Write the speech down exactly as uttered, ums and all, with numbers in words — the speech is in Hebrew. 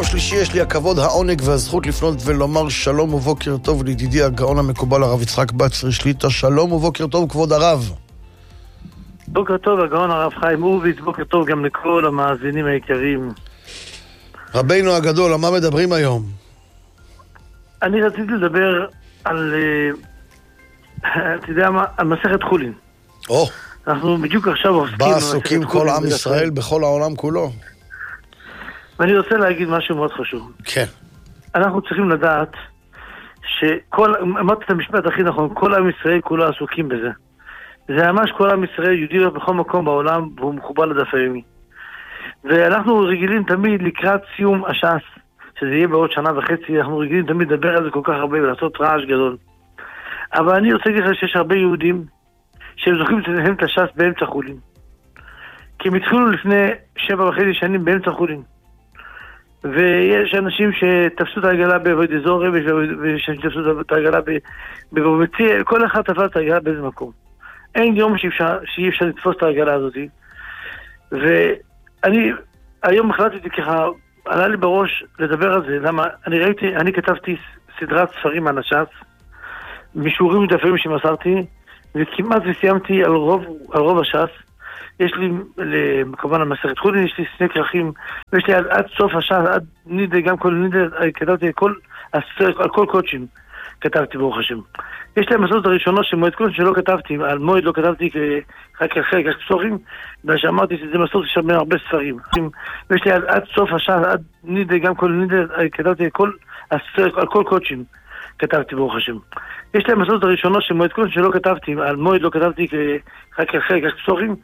שלישי יש לי הכבוד, העונג והזכות לפנות ולומר שלום ובוקר טוב לידידי הגאון המקובל הרב יצחק בצרי שליט"א. שלום ובוקר טוב כבוד הרב. בוקר טוב הגאון הרב חיים הורוביץ, בוקר טוב גם לכל המאזינים היקרים. רבינו הגדול, על מה מדברים היום? אני רציתי לדבר על, אתה יודע מה, על מסכת חולין. או, אנחנו בדיוק עכשיו עוסקים בה עסוקים כל עם ישראל בכל העולם כולו. ואני רוצה להגיד משהו מאוד חשוב. כן. אנחנו צריכים לדעת שכל, אמרת את המשפט הכי נכון, כל עם ישראל כולו עסוקים בזה. זה ממש כל עם ישראל יהודי בכל מקום בעולם, והוא מחובר לדף היומי. ואנחנו רגילים תמיד לקראת סיום הש"ס, שזה יהיה בעוד שנה וחצי, אנחנו רגילים תמיד לדבר על זה כל כך הרבה ולעשות רעש גדול. אבל אני רוצה להגיד לך שיש הרבה יהודים שהם זוכים לסיים את הש"ס באמצע חולין. כי הם התחילו לפני שבע וחצי שנים באמצע חולין. ויש אנשים שתפסו את העגלה בעבוד אזור, ויש אנשים שתפסו את העגלה בבומצי, כל אחד תפס את העגלה באיזה מקום. אין יום שאפשר, שאי אפשר לתפוס את העגלה הזאת. ואני היום החלטתי ככה, עלה לי בראש לדבר על זה, למה אני ראיתי, אני כתבתי סדרת ספרים על הש"ס, משיעורים מדפים שמסרתי, וכמעט וסיימתי על רוב, על רוב הש"ס. יש לי, כמובן המסכת חולין, יש לי שני כרכים, ויש לי עד, עד סוף הש"ס, עד נידה, גם כל נידה, כתבתי כל, על כל קודשים, כתבתי ברוך השם. יש לי המסורת הראשונות שמועד קודש שלא כתבתי, על מועד לא כתבתי רק אחרי, כך ספרים, ושאמרתי שזה מסורת שיש הרבה הרבה ספרים. ויש לי עד, עד סוף הש"ס, עד נידה, גם כל נידה, כתבתי כל, על כל קודשים, כתבתי ברוך השם. יש לי המסורת הראשונות שמועד קודש שלא כתבתי, על מועד לא כתבתי רק אחרי, כך ספרים,